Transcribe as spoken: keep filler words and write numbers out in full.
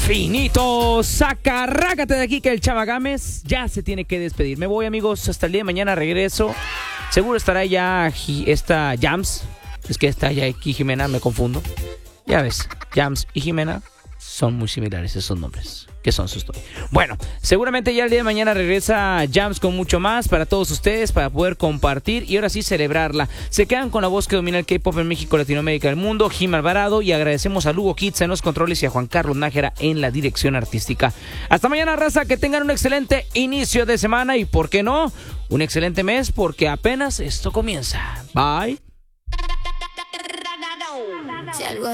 Finito, sacarrácate de aquí que el Chava Gámez ya se tiene que despedir. Me voy, amigos, hasta el día de mañana regreso. Seguro estará ya esta Jams. Es que está ya aquí Jimena, me confundo. Ya ves, Jams y Jimena son muy similares esos nombres. ¿Qué son sus nombres? Bueno, seguramente ya el día de mañana regresa Jams con mucho más para todos ustedes, para poder compartir y ahora sí celebrarla. Se quedan con la voz que domina el K-pop en México, Latinoamérica y el mundo, Jim Alvarado, y agradecemos a Lugo Kitz en los controles y a Juan Carlos Nájera en la dirección artística. Hasta mañana, raza, que tengan un excelente inicio de semana y, ¿por qué no? Un excelente mes, porque apenas esto comienza. Bye. Si algo